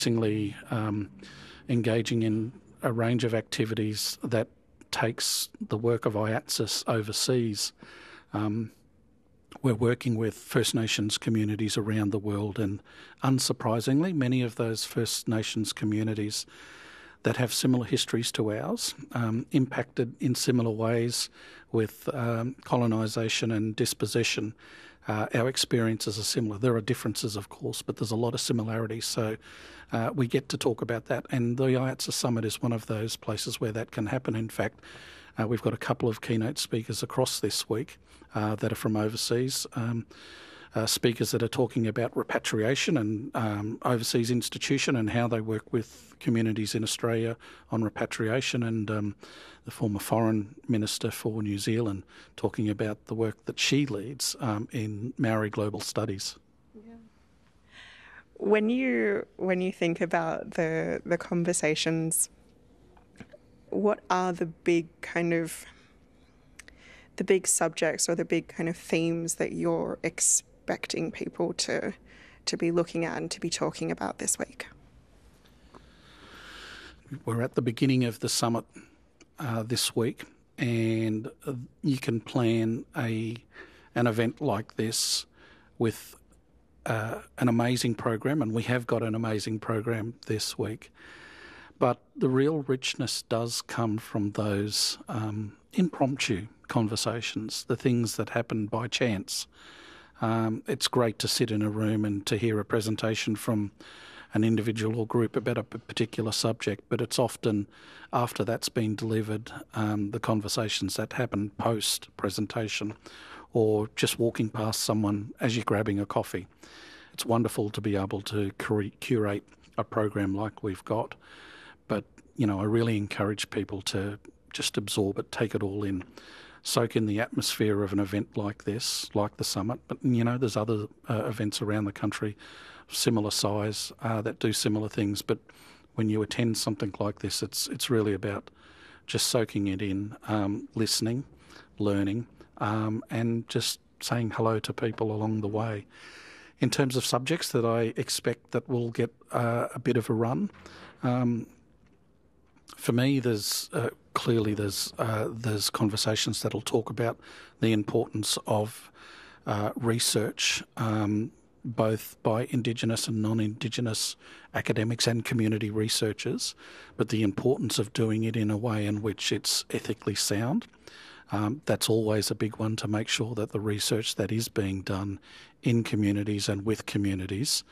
increasingly engaging in a range of activities that takes the work of IATSIS overseas. We're working with First Nations communities around the world, and unsurprisingly, many of those First Nations communities that have similar histories to ours, impacted in similar ways with colonisation and dispossession. Our experiences are similar. There are differences, of course, but there's a lot of similarities. So we get to talk about that. And the IATSIS Summit is one of those places where that can happen. In fact, we've got a couple of keynote speakers across this week that are from overseas. Speakers that are talking about repatriation and overseas institution and how they work with communities in Australia on repatriation, and the former Foreign Minister for New Zealand talking about the work that she leads in Maori Global Studies. Yeah. When you think about the conversations, what are the big subjects or the big kind of themes that you're expecting people to be looking at and to be talking about this week? We're at the beginning of the summit this week, and you can plan an event like this with an amazing program, and we have got an amazing program this week. But the real richness does come from those impromptu conversations, the things that happen by chance. It's great to sit in a room and to hear a presentation from an individual or group about a particular subject, but it's often after that's been delivered, the conversations that happen post-presentation or just walking past someone as you're grabbing a coffee. It's wonderful to be able to curate a program like we've got, but, I really encourage people to just absorb it, take it all in, soak in the atmosphere of an event like this, like the summit. But, there's other events around the country, similar size, that do similar things. But when you attend something like this, it's really about just soaking it in, listening, learning, and just saying hello to people along the way. In terms of subjects that I expect that will get a bit of a run, for me, there's conversations that'll talk about the importance of research, both by Indigenous and non-Indigenous academics and community researchers, but the importance of doing it in a way in which it's ethically sound. That's always a big one, to make sure that the research that is being done in communities and with communities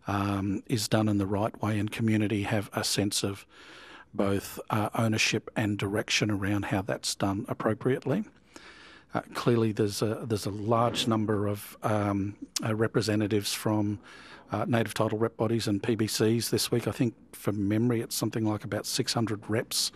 is done in the right way, and community have a sense of both ownership and direction around how that's done appropriately. Clearly, there's a large number of representatives from native title rep bodies and PBCs this week. I think, from memory, it's something like about 600 reps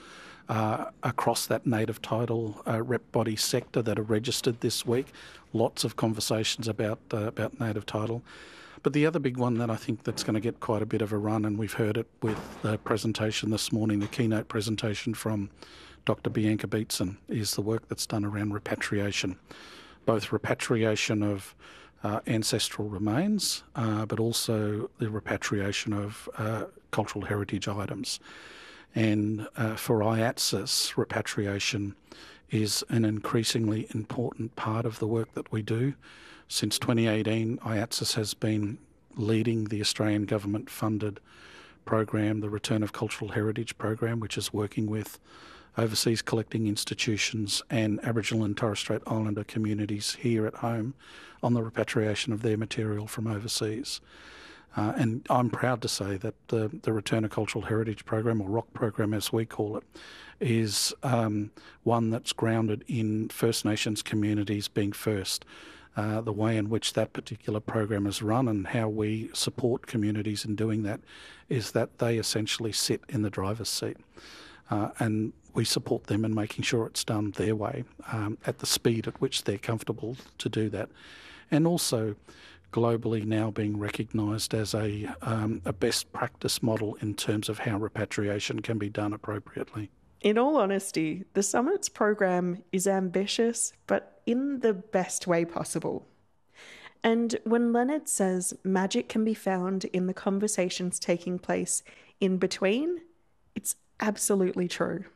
across that native title rep body sector that are registered this week. Lots of conversations about native title. But the other big one that I think that's going to get quite a bit of a run, and we've heard it with the presentation this morning, the keynote presentation from Dr. Bianca Beetson, is the work that's done around repatriation, both repatriation of ancestral remains, but also the repatriation of cultural heritage items. And for IATSIS, repatriation is an increasingly important part of the work that we do. Since 2018, IATSIS has been leading the Australian government-funded program, the Return of Cultural Heritage program, which is working with overseas collecting institutions and Aboriginal and Torres Strait Islander communities here at home on the repatriation of their material from overseas. And I'm proud to say that the Return of Cultural Heritage program, or ROC program as we call it, is one that's grounded in First Nations communities being first. The way in which that particular program is run and how we support communities in doing that is that they essentially sit in the driver's seat, and we support them in making sure it's done their way, at the speed at which they're comfortable to do that, and also globally now being recognised as a best practice model in terms of how repatriation can be done appropriately. In all honesty, the Summit's program is ambitious, but in the best way possible. And when Leonard says magic can be found in the conversations taking place in between, it's absolutely true.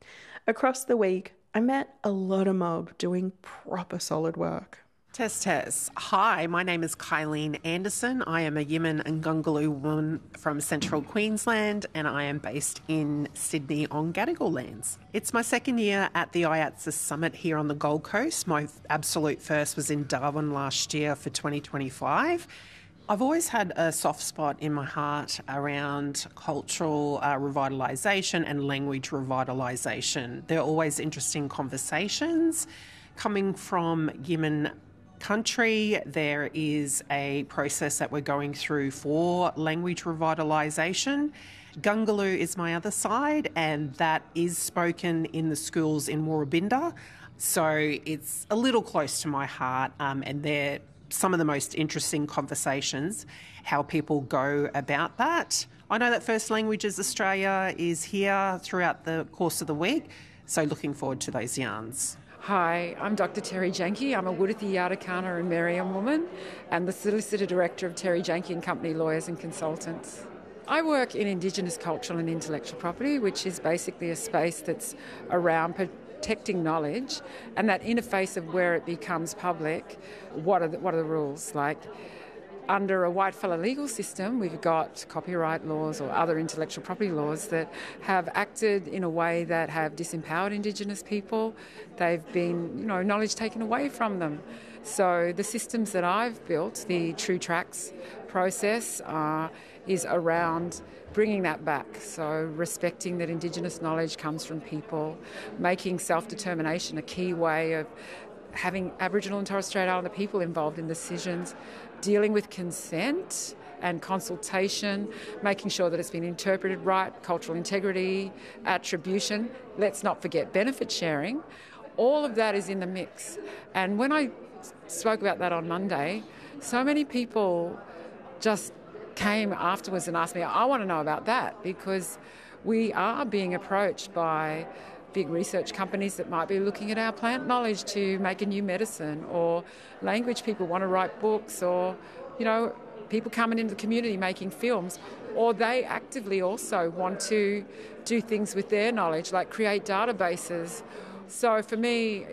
Across the week, I met a lot of mob doing proper solid work. Test. Hi, my name is Kylene Anderson. I am a Yiman and Gungaloo woman from central Queensland, and I am based in Sydney on Gadigal lands. It's my second year at the IATSA Summit here on the Gold Coast. My absolute first was in Darwin last year for 2025. I've always had a soft spot in my heart around cultural revitalisation and language revitalisation. They're always interesting conversations. Coming from Yiman country, there is a process that we're going through for language revitalisation. Gungaloo is my other side, and that is spoken in the schools in Woorabinda. So it's a little close to my heart, and they're some of the most interesting conversations, how people go about that. I know that First Languages Australia is here throughout the course of the week, so looking forward to those yarns. Hi, I'm Dr. Terry Janke. I'm a Wurathi Yardakana and Meriam woman and the Solicitor Director of Terry Janke and Company Lawyers and Consultants. I work in Indigenous cultural and intellectual property, which is basically a space that's around protecting knowledge and that interface of where it becomes public. What are the rules? Like, under a white-fella legal system, we've got copyright laws or other intellectual property laws that have acted in a way that have disempowered Indigenous people. They've been, knowledge taken away from them. So the systems that I've built, the True Tracks process, is around bringing that back. So respecting that Indigenous knowledge comes from people, making self-determination a key way of having Aboriginal and Torres Strait Islander people involved in decisions, dealing with consent and consultation, making sure that it's been interpreted right, cultural integrity, attribution. Let's not forget benefit sharing. All of that is in the mix. And when I spoke about that on Monday, so many people just came afterwards and asked me, I want to know about that, because we are being approached by big research companies that might be looking at our plant knowledge to make a new medicine, or language people want to write books, or, people coming into the community making films, or they actively also want to do things with their knowledge, like create databases. So for me,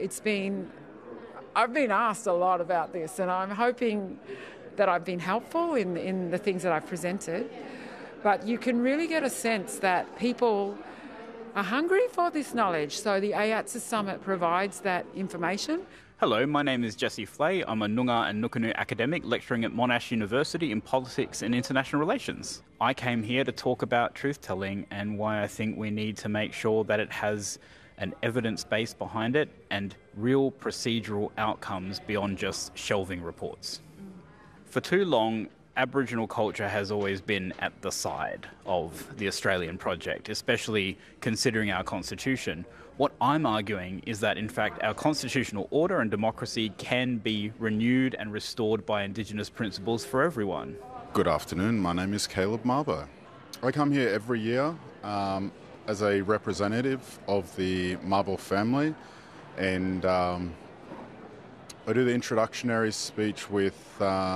I've been asked a lot about this, and I'm hoping that I've been helpful in the things that I've presented. But you can really get a sense that people are hungry for this knowledge. So the IATSA Summit provides that information. Hello, my name is Jesse Flay. I'm a Noongar and Nukunu academic lecturing at Monash University in politics and international relations. I came here to talk about truth-telling and why I think we need to make sure that it has an evidence base behind it and real procedural outcomes beyond just shelving reports. For too long, Aboriginal culture has always been at the side of the Australian project, especially considering our constitution. What I'm arguing is that, in fact, our constitutional order and democracy can be renewed and restored by Indigenous principles for everyone. Good afternoon, my name is Caleb Marbo. I come here every year as a representative of the Marbo family, and I do the introductory speech with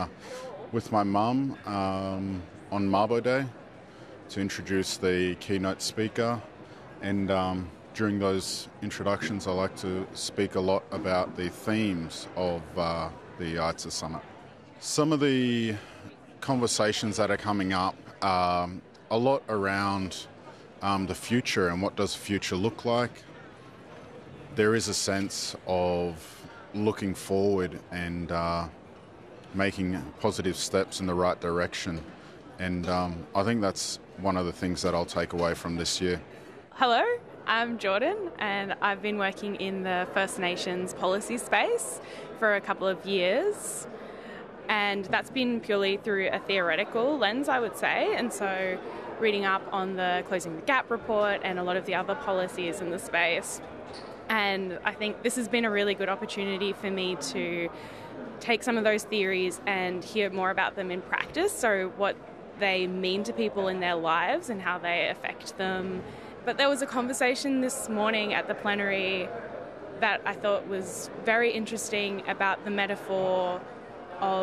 my mum on Mabo Day to introduce the keynote speaker, and during those introductions I like to speak a lot about the themes of the IATSA Summit. Some of the conversations that are coming up are a lot around the future and what does the future look like. There is a sense of looking forward and making positive steps in the right direction. And I think that's one of the things that I'll take away from this year. Hello, I'm Jordan, and I've been working in the First Nations policy space for a couple of years. And that's been purely through a theoretical lens, I would say. And so reading up on the Closing the Gap report and a lot of the other policies in the space. And I think this has been a really good opportunity for me to take some of those theories and hear more about them in practice, so what they mean to people in their lives and how they affect them. But there was a conversation this morning at the plenary that I thought was very interesting about the metaphor of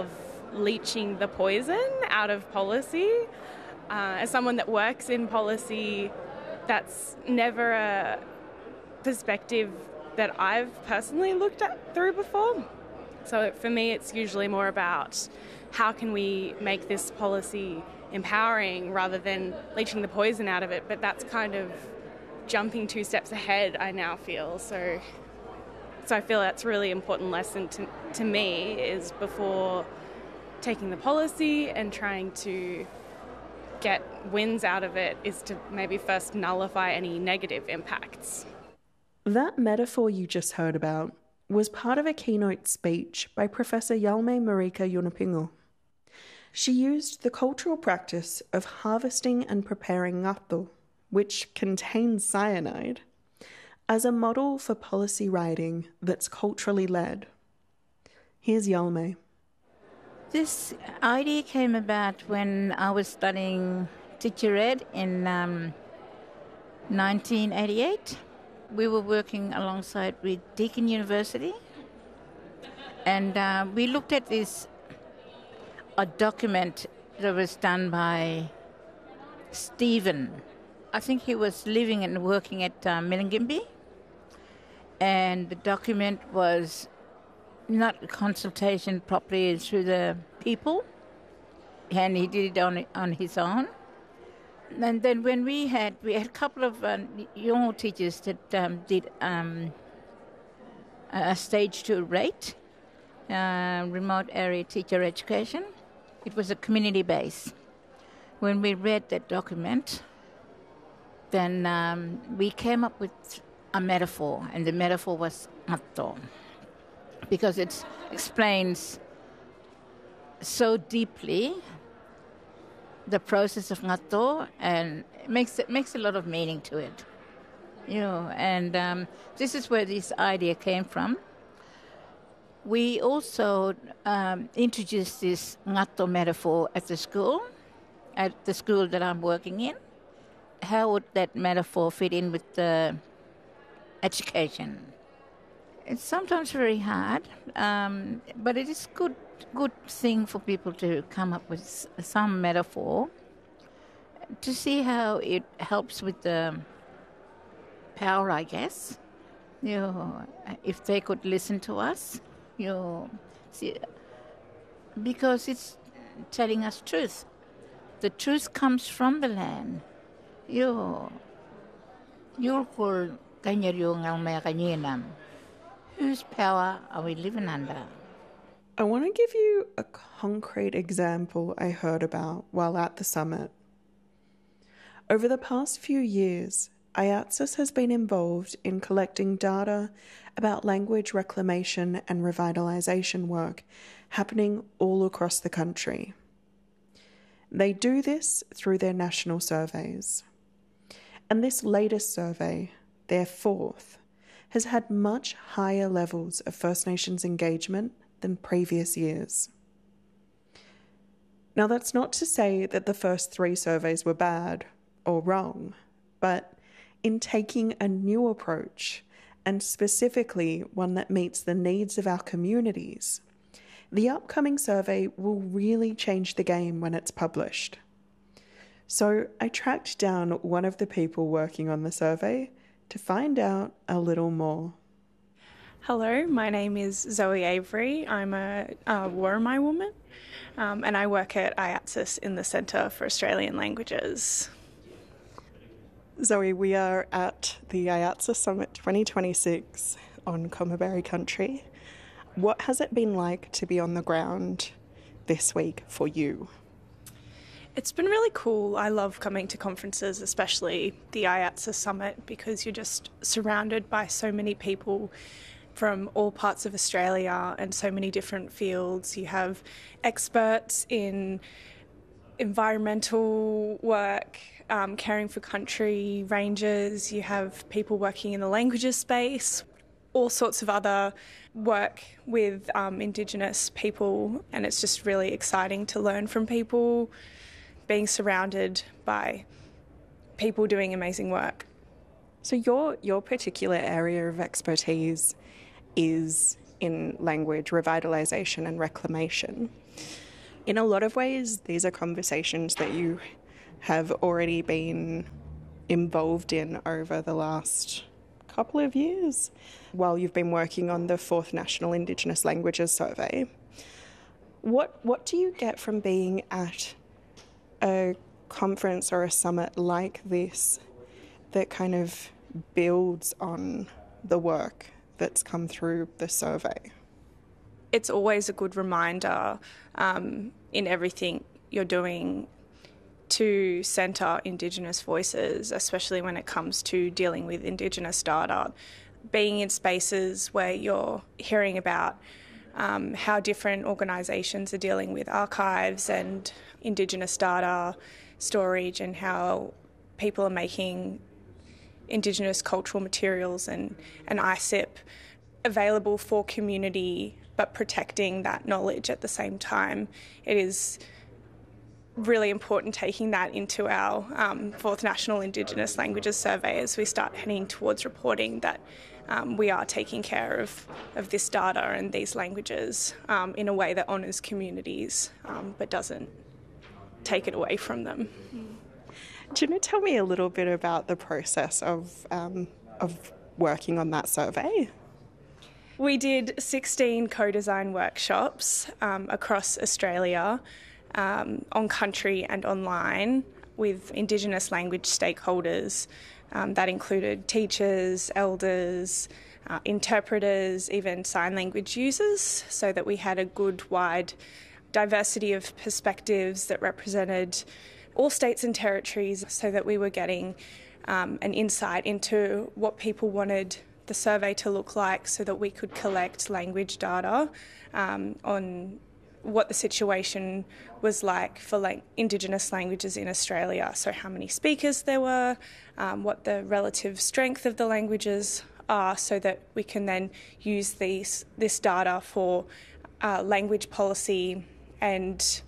leaching the poison out of policy. As someone that works in policy, that's never a perspective that I've personally looked at through before. So for me, it's usually more about how can we make this policy empowering rather than leaching the poison out of it. But that's kind of jumping 2 steps ahead, I now feel. So I feel that's a really important lesson to me, is before taking the policy and trying to get wins out of it, is to maybe first nullify any negative impacts. That metaphor you just heard about was part of a keynote speech by Professor Yalme Marika Yunupingu. She used the cultural practice of harvesting and preparing ngato, which contains cyanide, as a model for policy writing that's culturally led. Here's Yalme. This idea came about when I was studying teacher ed in 1988. We were working alongside with Deakin University, and we looked at a document that was done by Stephen. I think he was living and working at Milingimbi, and the document was not a consultation properly through the people, and he did it on his own. And then when we had a couple of young teachers that did a stage 2 rate, remote area teacher education. It was a community base. When we read that document, then we came up with a metaphor, and the metaphor was ngato, because it explains so deeply the process of ngato, and it makes a lot of meaning to it, And this is where this idea came from. We also introduced this ngato metaphor at the school that I'm working in. How would that metaphor fit in with the education? It's sometimes very hard, but it is good thing for people to come up with some metaphor to see how it helps with the power, I guess. If they could listen to us, because it's telling us truth. The truth comes from the land. Whose power are we living under? I want to give you a concrete example I heard about while at the summit. Over the past few years, IATSIS has been involved in collecting data about language reclamation and revitalisation work happening all across the country. They do this through their national surveys. And this latest survey, their 4th, has had much higher levels of First Nations engagement than previous years. Now, that's not to say that the first 3 surveys were bad or wrong, but in taking a new approach, and specifically one that meets the needs of our communities, the upcoming survey will really change the game when it's published. So I tracked down one of the people working on the survey to find out a little more. Hello, my name is Zoe Avery. I'm a Worimi woman, and I work at IATSIS in the Centre for Australian Languages. Zoe, we are at the IATSIS Summit 2026 on Comaberry Country. What has it been like to be on the ground this week for you? It's been really cool. I love coming to conferences, especially the IATSIS Summit, because you're just surrounded by so many people from all parts of Australia and so many different fields. You have experts in environmental work, caring for country, rangers. You have people working in the languages space, all sorts of other work with Indigenous people, and it's just really exciting to learn from people, being surrounded by people doing amazing work. So your particular area of expertise is in language revitalisation and reclamation. In a lot of ways, these are conversations that you have already been involved in over the last couple of years while you've been working on the 4th National Indigenous Languages Survey. What do you get from being at a conference or a summit like this that kind of builds on the work that's come through the survey? It's always a good reminder in everything you're doing to centre Indigenous voices, especially when it comes to dealing with Indigenous data. Being in spaces where you're hearing about how different organisations are dealing with archives and Indigenous data storage, and how people are making Indigenous cultural materials and ICIP available for community, but protecting that knowledge at the same time. It is really important taking that into our 4th National Indigenous Languages Survey as we start heading towards reporting that we are taking care of this data and these languages in a way that honours communities but doesn't take it away from them. Do you want to tell me a little bit about the process of working on that survey? We did 16 co-design workshops across Australia, on country and online, with Indigenous language stakeholders. That included teachers, elders, interpreters, even sign language users, so that we had a good wide diversity of perspectives that represented all states and territories, so that we were getting an insight into what people wanted the survey to look like, so that we could collect language data on what the situation was like for Indigenous languages in Australia. So how many speakers there were, what the relative strength of the languages are, so that we can then use this data for language policy and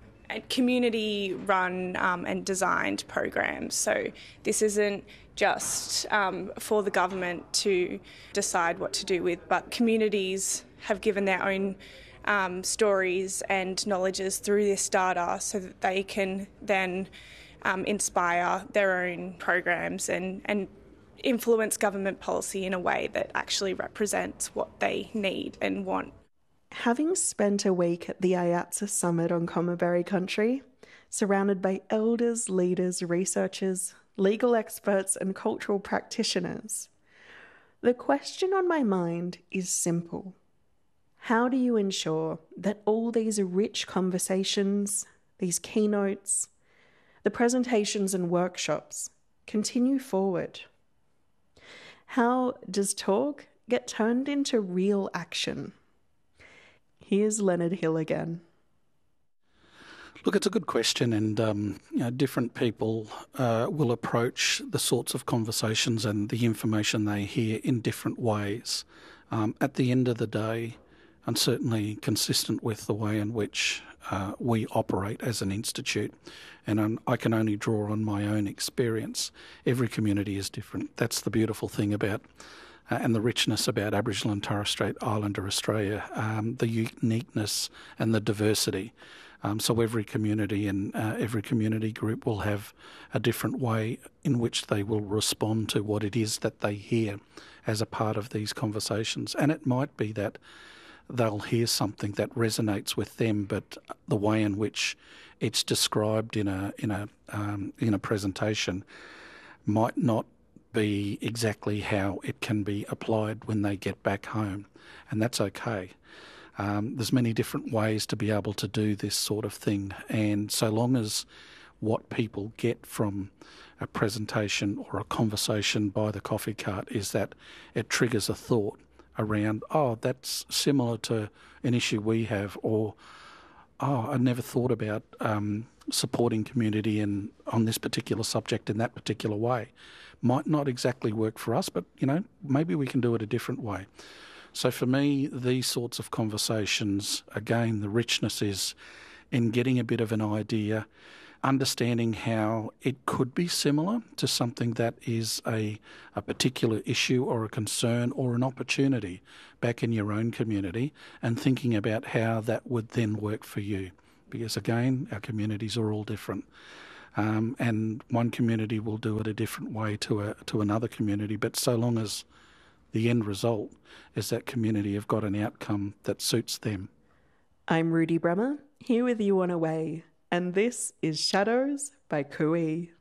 community-run and designed programs. So this isn't just for the government to decide what to do with, but communities have given their own stories and knowledges through this data, so that they can then inspire their own programs and influence government policy in a way that actually represents what they need and want. Having spent a week at the IATSA Summit on Comaberry Country, surrounded by elders, leaders, researchers, legal experts and cultural practitioners, the question on my mind is simple. How do you ensure that all these rich conversations, these keynotes, the presentations and workshops continue forward? How does talk get turned into real action? Here's Leonard Hill again. Look, it's a good question, and different people will approach the sorts of conversations and the information they hear in different ways. At the end of the day, and certainly consistent with the way in which we operate as an institute, and I can only draw on my own experience, every community is different. That's the beautiful thing about and the richness about Aboriginal and Torres Strait Islander Australia, the uniqueness and the diversity. So every community and every community group will have a different way in which they will respond to what it is that they hear as a part of these conversations. And it might be that they'll hear something that resonates with them, but the way in which it's described in a presentation might not be exactly how it can be applied when they get back home, and that's okay. There's many different ways to be able to do this sort of thing, and so long as what people get from a presentation or a conversation by the coffee cart is that it triggers a thought around, oh, that's similar to an issue we have, or oh, I never thought about supporting community on this particular subject in that particular way. Might not exactly work for us, but, maybe we can do it a different way. So for me, these sorts of conversations, again, the richness is in getting a bit of an idea, understanding how it could be similar to something that is a particular issue or a concern or an opportunity back in your own community, and thinking about how that would then work for you. because, again, our communities are all different. And one community will do it a different way to another community, but so long as the end result is that community have got an outcome that suits them. I'm Rudy Bremer, here with you on Away, and this is Shadows by Kui.